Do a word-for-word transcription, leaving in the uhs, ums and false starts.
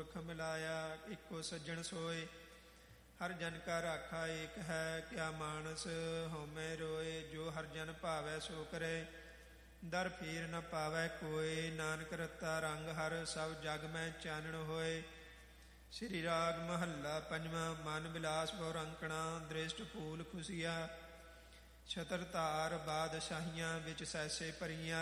ਦੁਖ ਮਿਲਾਇਆ। ਇੱਕੋ ਸੱਜਣ ਸੋਏ ਹਰ ਜਨ ਕਾ ਰਾਖਾ ਏਕ ਹੈ। ਕਿਆ ਮਾਨਸ ਹਉਮੈ ਰੋਏ। ਜੋ ਹਰ ਜਨ ਭਾਵੈ ਸੋ ਕਰੇ ਦਰ ਫੇਰ ਨ ਪਾਵੈ ਕੋਇ। ਨਾਨਕ ਰਤਾ ਰੰਗ ਹਰ ਸਭ ਜਗ ਮੈਂ ਚਾਨਣ ਹੋਏ। ਸ੍ਰੀ ਰਾਗ ਮਹੱਲਾ ਪੰਜਵਾਂ। ਮਨ ਬਿਲਾਸ ਬਹੁ ਰੰਕਣਾ ਦ੍ਰਿਸ਼ਟ ਫੂਲ ਖੁਸ਼ੀਆ। ਛਤਰ ਧਾਰ ਬਾਦਸ਼ਾਹੀਆਂ ਵਿੱਚ ਸੈਸੇ ਭਰੀਆਂ।